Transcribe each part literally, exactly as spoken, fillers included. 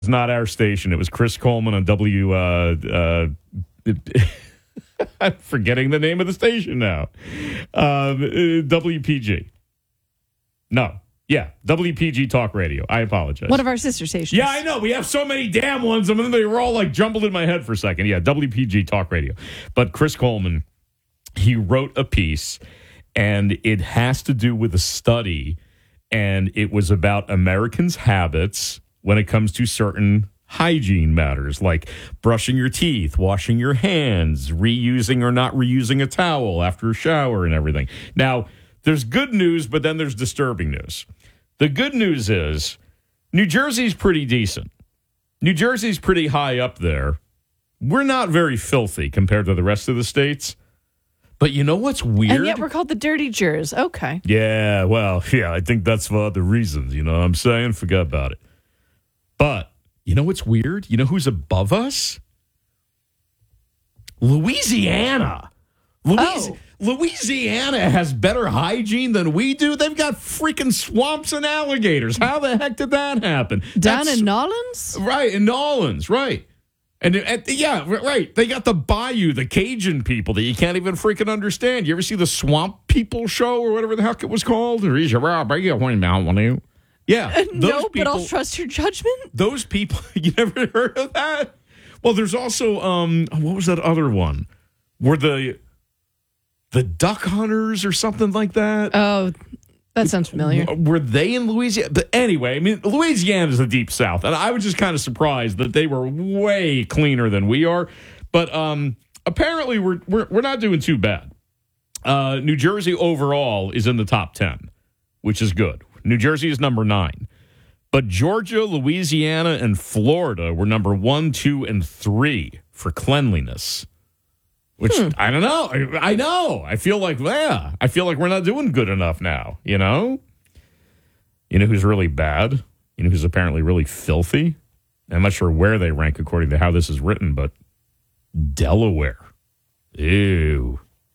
It's not our station. It was Chris Coleman on W. Uh, uh, I'm forgetting the name of the station now. Um, W P G. No. Yeah, W P G Talk Radio. I apologize. One of our sister stations. Yeah, I know. We have so many damn ones. I mean, they were all like jumbled in my head for a second. Yeah, W P G Talk Radio. But Chris Coleman, he wrote a piece, and it has to do with a study, and it was about Americans' habits when it comes to certain hygiene matters, like brushing your teeth, washing your hands, reusing or not reusing a towel after a shower and everything. Now, there's good news, but then there's disturbing news. The good news is New Jersey's pretty decent. New Jersey's pretty high up there. We're not very filthy compared to the rest of the states. But you know what's weird? And yet we're called the Dirty Jers. Okay. Yeah, well, yeah, I think that's for other reasons. You know what I'm saying? Forget about it. But you know what's weird? You know who's above us? Louisiana. Louis- oh. Louisiana has better hygiene than we do. They've got freaking swamps and alligators. How the heck did that happen? Down That's, in Nolans? Right, in Nolans, right. And, and yeah, right. They got the bayou, the Cajun people that you can't even freaking understand. You ever see the Swamp People show or whatever the heck it was called? Yeah. No, people, but I'll trust your judgment. Those people, you never heard of that? Well, there's also, um, what was that other one? Were the the duck hunters or something like that? Oh, that sounds familiar. Were they in Louisiana? But anyway, I mean, Louisiana is the deep south, and I was just kind of surprised that they were way cleaner than we are. But um, apparently, we're, we're we're not doing too bad. Uh, New Jersey overall is in the top ten, which is good. New Jersey is number nine. But Georgia, Louisiana, and Florida were number one, two, and three for cleanliness. Which, hmm. I don't know. I, I know. I feel like, yeah, I feel like we're not doing good enough now, you know? You know who's really bad? You know who's apparently really filthy? I'm not sure where they rank according to how this is written, but Delaware. Ew.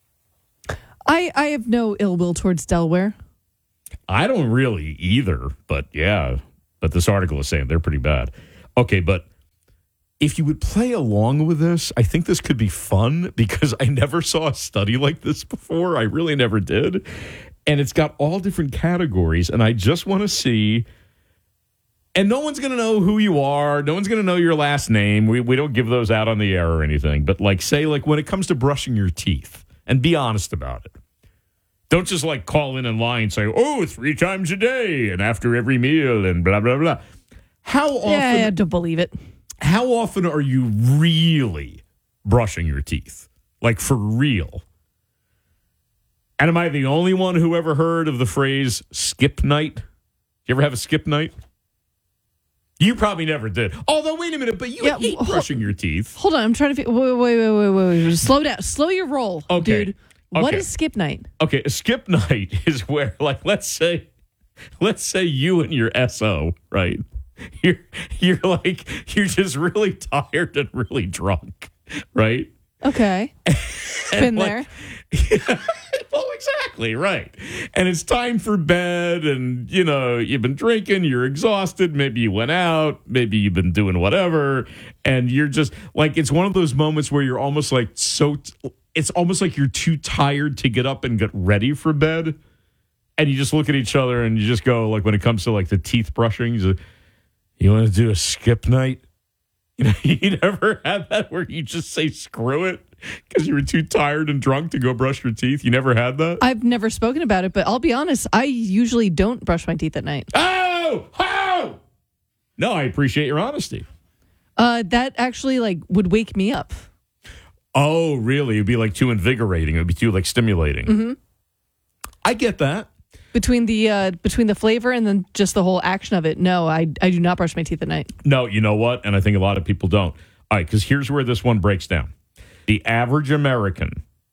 I, I have no ill will towards Delaware. I don't really either, but yeah. But this article is saying they're pretty bad. Okay, but if you would play along with this, I think this could be fun because I never saw a study like this before. I really never did. And it's got all different categories, and I just want to see. And no one's going to know who you are. No one's going to know your last name. We we don't give those out on the air or anything. But like, say, like when it comes to brushing your teeth, and be honest about it. Don't just like call in and lie and say, oh, three times a day and after every meal and blah, blah, blah. How often? Yeah, I don't believe it. How often are you really brushing your teeth? Like for real? And am I the only one who ever heard of the phrase skip night? You ever have a skip night? You probably never did. Although, wait a minute, but you yeah, hate hold, brushing your teeth. Hold on, I'm trying to figure. Wait, wait, wait, wait, wait, wait. Slow down. Slow your roll, okay. dude. What okay. is skip night? Okay, a skip night is where, like, let's say, let's say you and your S O, right? You're you're like you're just really tired and really drunk, right? Okay, been like, there. Yeah, well, exactly right. And it's time for bed, and you know you've been drinking, you're exhausted. Maybe you went out, maybe you've been doing whatever, and you're just like it's one of those moments where you're almost like so. T- it's almost like you're too tired to get up and get ready for bed, and you just look at each other and you just go like when it comes to like the teeth brushing. You just, You want to do a skip night? You know, you never had that where you just say screw it because you were too tired and drunk to go brush your teeth? You never had that? I've never spoken about it, but I'll be honest, I usually don't brush my teeth at night. Oh! Oh! No, I appreciate your honesty. Uh, that actually like would wake me up. Oh, really? It'd be like too invigorating. It would be too like stimulating. Mm-hmm. I get that. Between the uh, between the flavor and then just the whole action of it, no, I I do not brush my teeth at night. No, you know what? And I think a lot of people don't. All right, because here's where this one breaks down. The average American,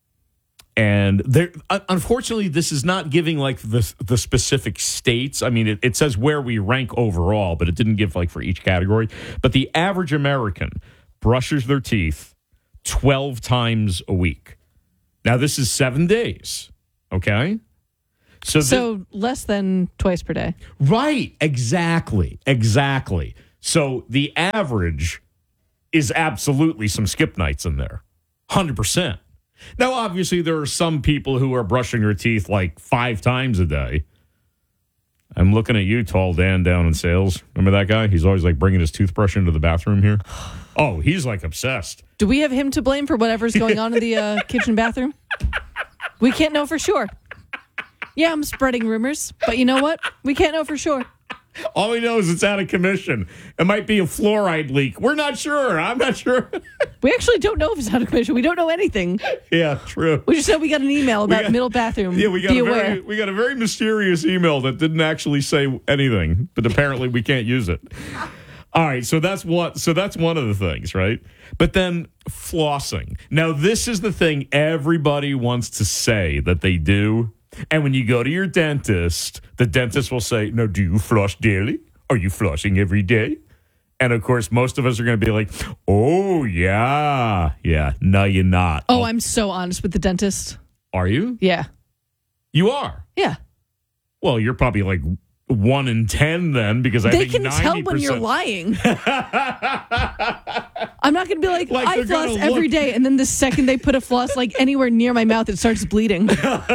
and there, unfortunately, this is not giving like the the specific states. I mean, it, it says where we rank overall, but it didn't give like for each category. But the average American brushes their teeth twelve times a week. Now, this is seven days, okay? So, so this, less than twice per day. Right, exactly, exactly. So the average is absolutely some skip nights in there. one hundred percent. Now, obviously, there are some people who are brushing their teeth like five times a day. I'm looking at you, tall Dan down in sales. Remember that guy? He's always like bringing his toothbrush into the bathroom here. Oh, he's like obsessed. Do we have him to blame for whatever's going on in the uh, kitchen bathroom? We can't know for sure. Yeah, I'm spreading rumors, but you know what? We can't know for sure. All we know is it's out of commission. It might be a fluoride leak. We're not sure. I'm not sure. We actually don't know if it's out of commission. We don't know anything. Yeah, true. We just know we got an email about got, middle bathroom. Yeah, we got Be a aware. very we got a very mysterious email that didn't actually say anything, but apparently we can't use it. All right, so that's what so that's one of the things, right? But then flossing. Now, this is the thing everybody wants to say that they do. And when you go to your dentist, the dentist will say, "No, do you floss daily? Are you flossing every day?" And of course, most of us are going to be like, "Oh, yeah. Yeah, no, you're not." Oh, I'm so honest with the dentist. Are you? Yeah. You are? Yeah. Well, you're probably like one in ten then, because I they think can ninety percent. tell when you're lying. I'm not going to be like, Like, I they're floss gonna every look- day, and then the second they put a floss like anywhere near my mouth, it starts bleeding. Well,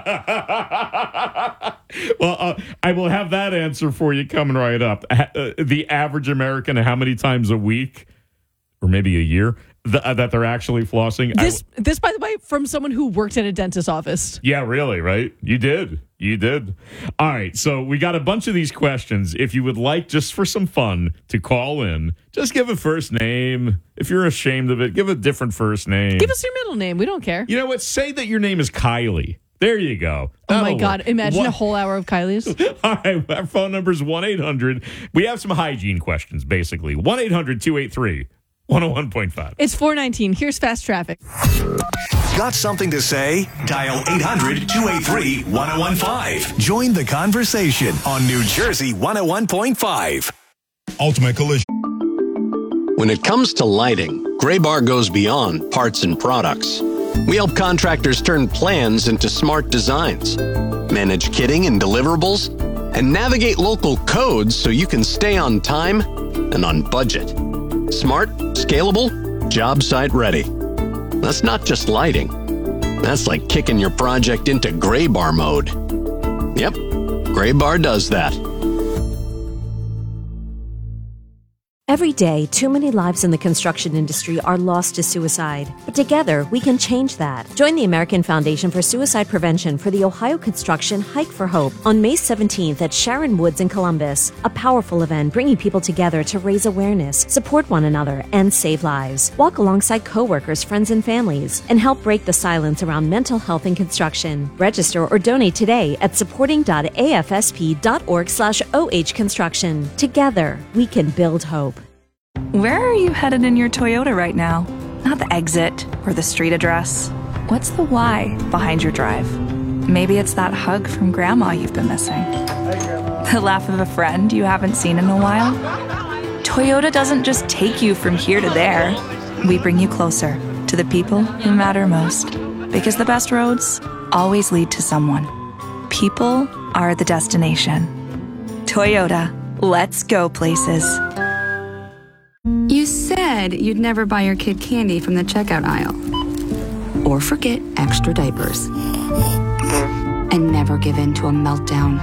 uh, I will have that answer for you coming right up. Ha- uh, the average American, how many times a week, or maybe a year, th- uh, that they're actually flossing? I This, this, by the way, from someone who worked at a dentist's office. Yeah, really, right? You did. You did. All right, so we got a bunch of these questions. If you would like, just for some fun, to call in, just give a first name. If you're ashamed of it, give a different first name. Give us your middle name. We don't care. You know what? Say that your name is Kylie. There you go. Oh, my That'll God. work. Imagine What- a whole hour of Kylie's. All right, our phone number is one eight hundred. We have some hygiene questions, basically. one eight hundred two eight three one oh one point five. It's four nineteen. Here's fast traffic. Got something to say? Dial eight hundred two eight three one oh one five. Join the conversation on New Jersey one oh one point five. Ultimate Collision. When it comes to lighting, Gray Bar goes beyond parts and products. We help contractors turn plans into smart designs, manage kitting and deliverables, and navigate local codes so you can stay on time and on budget. Smart, scalable, job site ready. That's not just lighting. That's like kicking your project into Gray Bar mode. Yep, Gray Bar does that. Every day, too many lives in the construction industry are lost to suicide. But together, we can change that. Join the American Foundation for Suicide Prevention for the Ohio Construction Hike for Hope on May seventeenth at Sharon Woods in Columbus. A powerful event bringing people together to raise awareness, support one another, and save lives. Walk alongside coworkers, friends, and families, and help break the silence around mental health in construction. Register or donate today at supporting.afsp.org slash OH construction. Together, we can build hope. Where are you headed in your Toyota right now? Not the exit or the street address. What's the why behind your drive? Maybe it's that hug from Grandma you've been missing. The laugh of a friend you haven't seen in a while. Toyota doesn't just take you from here to there. We bring you closer to the people who matter most. Because the best roads always lead to someone. People are the destination. Toyota, let's go places. You said you'd never buy your kid candy from the checkout aisle. Or forget extra diapers. And never give in to a meltdown.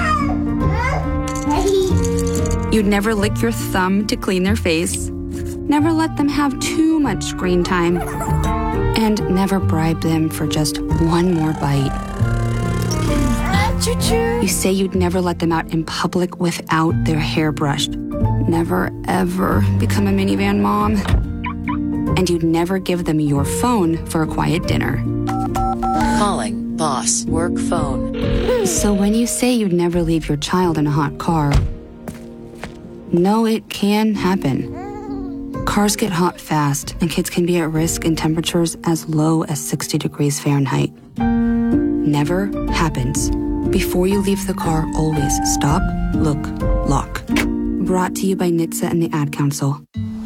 You'd never lick your thumb to clean their face. Never let them have too much screen time. And never bribe them for just one more bite. You say you'd never let them out in public without their hair brushed. Never, ever become a minivan mom. And you'd never give them your phone for a quiet dinner. Calling boss work phone. So when you say you'd never leave your child in a hot car, no, it can happen. Cars get hot fast, and kids can be at risk in temperatures as low as sixty degrees Fahrenheit. Never happens. Before you leave the car, always stop, look, lock. Brought to you by N H T S A and the Ad Council.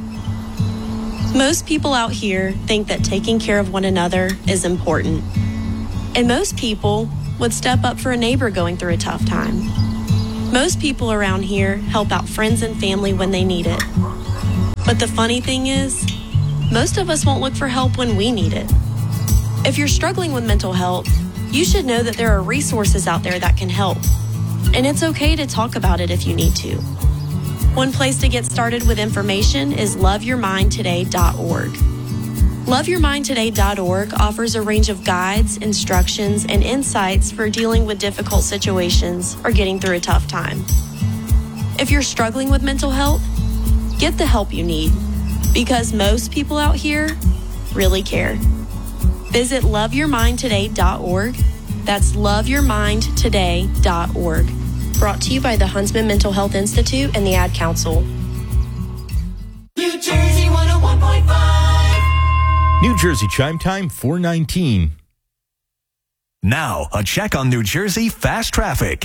Most people out here think that taking care of one another is important. And most people would step up for a neighbor going through a tough time. Most people around here help out friends and family when they need it. But the funny thing is, most of us won't look for help when we need it. If you're struggling with mental health, you should know that there are resources out there that can help. And it's okay to talk about it if you need to. One place to get started with information is love your mind today dot org. love your mind today dot org offers a range of guides, instructions, and insights for dealing with difficult situations or getting through a tough time. If you're struggling with mental health, get the help you need, because most people out here really care. Visit love your mind today dot org. That's love your mind today dot org. Brought to you by the Huntsman Mental Health Institute and the Ad Council. New Jersey one oh one point five. New Jersey chime time four nineteen. Now, a check on New Jersey fast traffic.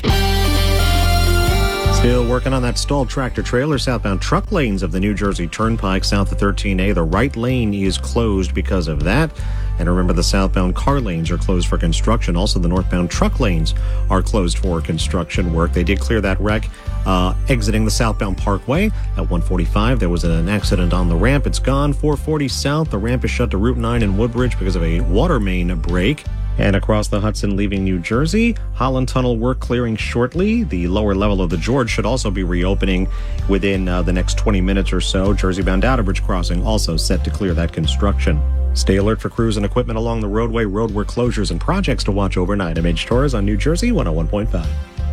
Still working on that stalled tractor trailer southbound truck lanes of the New Jersey Turnpike south of thirteen A. The right lane is closed because of that. And remember, the southbound car lanes are closed for construction. Also, the northbound truck lanes are closed for construction work. They did clear that wreck uh, exiting the southbound Parkway at one forty-five. There was an accident on the ramp. It's gone. four forty south. The ramp is shut to Route nine in Woodbridge because of a water main break. And across the Hudson leaving New Jersey, Holland Tunnel work clearing shortly. The lower level of the George should also be reopening within uh, the next twenty minutes or so. Jersey-bound Outerbridge crossing also set to clear that construction. Stay alert for crews and equipment along the roadway, roadwork closures, and projects to watch overnight. I'm H. Torres on New Jersey one oh one point five.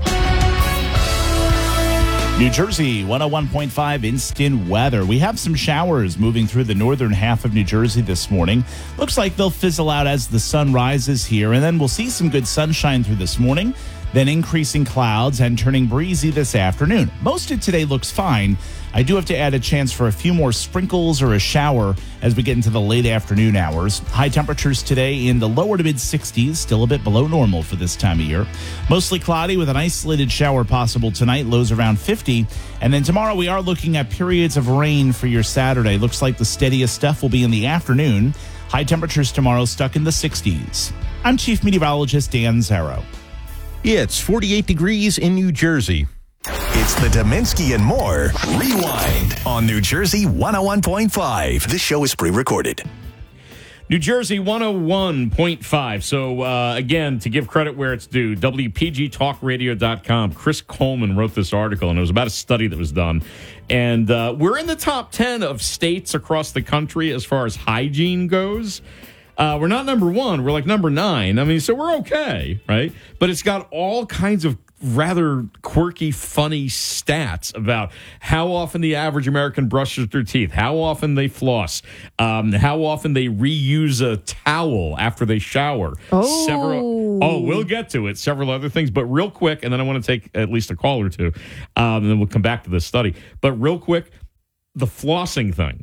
New Jersey one oh one point five instant weather. We have some showers moving through the northern half of New Jersey this morning. Looks like they'll fizzle out as the sun rises here, and then we'll see some good sunshine through this morning, then increasing clouds and turning breezy this afternoon. Most of today looks fine. I do have to add a chance for a few more sprinkles or a shower as we get into the late afternoon hours. High temperatures today in the lower to mid sixties, still a bit below normal for this time of year. Mostly cloudy with an isolated shower possible tonight, lows around fifty. And then tomorrow we are looking at periods of rain for your Saturday. Looks like the steadiest stuff will be in the afternoon. High temperatures tomorrow stuck in the sixties. I'm Chief Meteorologist Dan Zarrow. Yeah, it's forty-eight degrees in New Jersey. It's the Dominski and More Rewind on New Jersey one oh one point five. This show is pre-recorded. New Jersey one oh one point five. So, uh, again, to give credit where it's due, W P G talk radio dot com. Chris Coleman wrote this article, and it was about a study that was done. And uh, we're in the top ten of states across the country as far as hygiene goes. Uh, we're not number one. We're like number nine. I mean, so we're okay, right? But it's got all kinds of rather quirky, funny stats about how often the average American brushes their teeth, how often they floss, um, how often they reuse a towel after they shower. Oh. Several, oh, we'll get to it. Several other things, but real quick, and then I want to take at least a call or two, um, and then we'll come back to this study. But real quick, the flossing thing.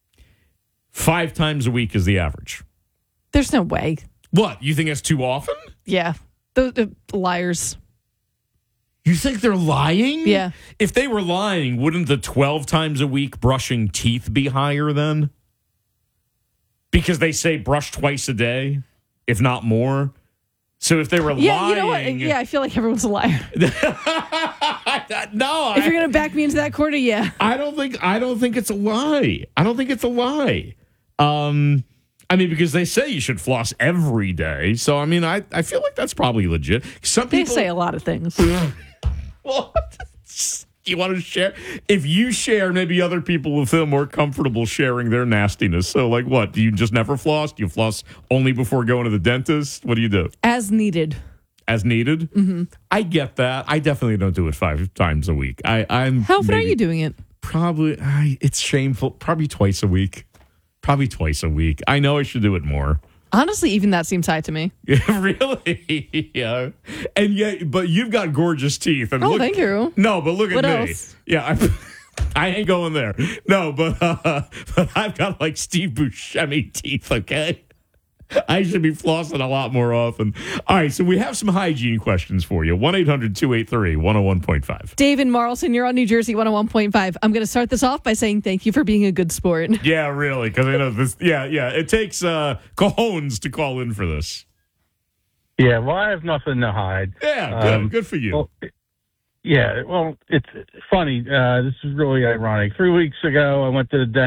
Five times a week is the average. There's no way. What? You think it's too often? Yeah. The, the liars. You think they're lying? Yeah. If they were lying, wouldn't the twelve times a week brushing teeth be higher then? Because they say brush twice a day, if not more. So if they were yeah, lying... You know what? Yeah, I feel like everyone's a liar. no. If you're going to back me into that corner, yeah. I don't think I don't think it's a lie. I don't think it's a lie. Um... I mean, because they say you should floss every day. So, I mean, I, I feel like that's probably legit. Some they people say a lot of things. Well, you want to share? If you share, maybe other people will feel more comfortable sharing their nastiness. So, like what? Do you just never floss? Do you floss only before going to the dentist? What do you do? As needed. As needed? Mm-hmm. I get that. I definitely don't do it five times a week. I, I'm How often maybe, are you doing it? Probably, I, it's shameful. Probably twice a week. Probably twice a week. I know I should do it more. Honestly, even that seems high to me. Really? Yeah. And yet, but you've got gorgeous teeth. And oh, look, thank you. No, but look what at me. Else? Yeah, I, I ain't going there. No, but, uh, but I've got like Steve Buscemi teeth, okay? I should be flossing a lot more often. All right, so we have some hygiene questions for you. one eight hundred two eight three one oh one point five. Dave and Marlson, you're on New Jersey one oh one point five. I'm going to start this off by saying thank you for being a good sport. Yeah, really, because I know this. Yeah, yeah, it takes uh, cojones to call in for this. Yeah, well, I have nothing to hide. Yeah, good, um, good for you. Well, Yeah, well, it's funny. Uh, this is really ironic. Three weeks ago, I went to the dentist.